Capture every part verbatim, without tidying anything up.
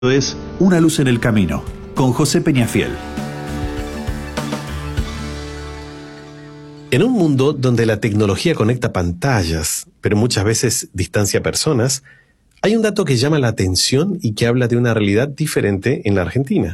Es Una luz en el camino, con José Peñafiel. En un mundo donde la tecnología conecta pantallas, pero muchas veces distancia personas, hay un dato que llama la atención y que habla de una realidad diferente en la Argentina.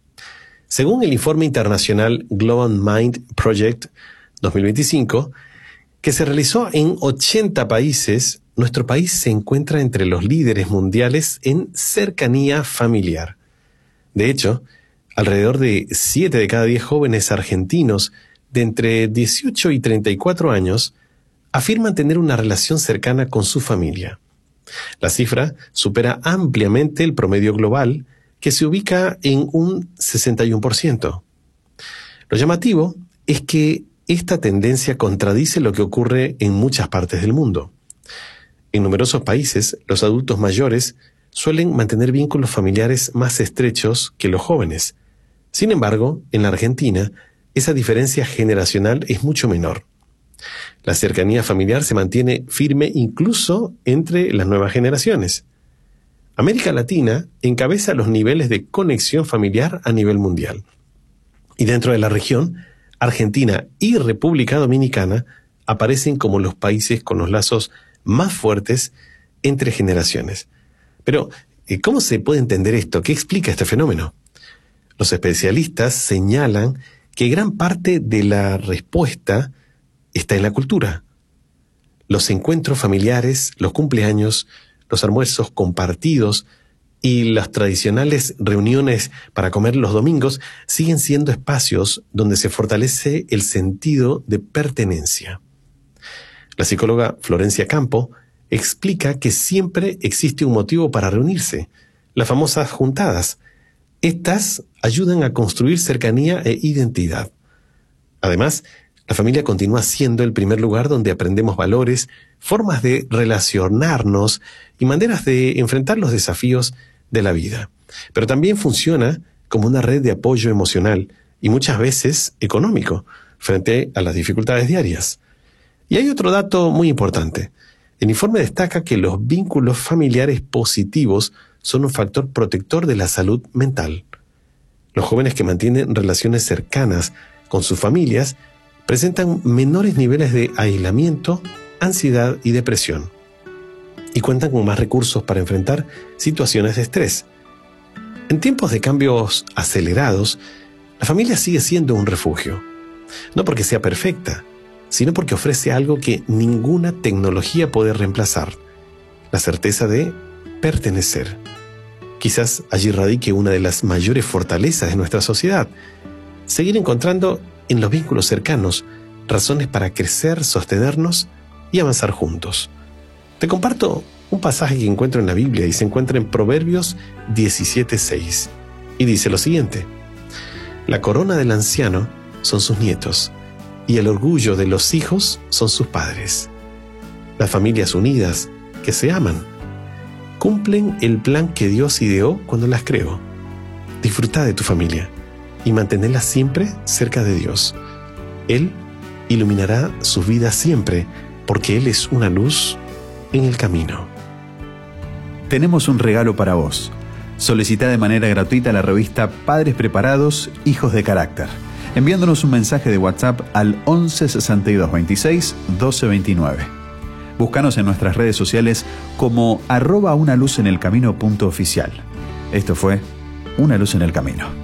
Según el informe internacional Global Mind Project dos mil veinticinco, que se realizó en ochenta países, nuestro país se encuentra entre los líderes mundiales en cercanía familiar. De hecho, alrededor de siete de cada diez jóvenes argentinos de entre dieciocho y treinta y cuatro años afirman tener una relación cercana con su familia. La cifra supera ampliamente el promedio global, que se ubica en un sesenta y uno por ciento. Lo llamativo es que esta tendencia contradice lo que ocurre en muchas partes del mundo. En numerosos países, los adultos mayores suelen mantener vínculos familiares más estrechos que los jóvenes. Sin embargo, en la Argentina, esa diferencia generacional es mucho menor. La cercanía familiar se mantiene firme incluso entre las nuevas generaciones. América Latina encabeza los niveles de conexión familiar a nivel mundial. Y dentro de la región, Argentina y República Dominicana aparecen como los países con los lazos más fuertes entre generaciones. Pero, ¿cómo se puede entender esto? ¿Qué explica este fenómeno? Los especialistas señalan que gran parte de la respuesta está en la cultura. Los encuentros familiares, los cumpleaños, los almuerzos compartidos y las tradicionales reuniones para comer los domingos siguen siendo espacios donde se fortalece el sentido de pertenencia. La psicóloga Florencia Campo explica que siempre existe un motivo para reunirse, las famosas juntadas. Estas ayudan a construir cercanía e identidad. Además, la familia continúa siendo el primer lugar donde aprendemos valores, formas de relacionarnos y maneras de enfrentar los desafíos de la vida. Pero también funciona como una red de apoyo emocional y muchas veces económico frente a las dificultades diarias. Y hay otro dato muy importante. El informe destaca que los vínculos familiares positivos son un factor protector de la salud mental. Los jóvenes que mantienen relaciones cercanas con sus familias presentan menores niveles de aislamiento, ansiedad y depresión, y cuentan con más recursos para enfrentar situaciones de estrés. En tiempos de cambios acelerados, la familia sigue siendo un refugio, no porque sea perfecta, sino porque ofrece algo que ninguna tecnología puede reemplazar: la certeza de pertenecer. Quizás allí radique una de las mayores fortalezas de nuestra sociedad: seguir encontrando en los vínculos cercanos razones para crecer, sostenernos y avanzar juntos. Te comparto un pasaje que encuentro en la Biblia y se encuentra en Proverbios diecisiete seis, y dice lo siguiente: la corona del anciano son sus nietos, y el orgullo de los hijos son sus padres. Las familias unidas, que se aman, cumplen el plan que Dios ideó cuando las creó. Disfruta de tu familia y mantenerla siempre cerca de Dios. Él iluminará sus vidas siempre, porque Él es una luz en el camino. Tenemos un regalo para vos. Solicita de manera gratuita la revista Padres Preparados, Hijos de Carácter, enviándonos un mensaje de WhatsApp al once sesenta y dos veintiséis doce veintinueve. Búscanos en nuestras redes sociales como arroba una luz en el camino punto oficial. Esto fue Una luz en el camino.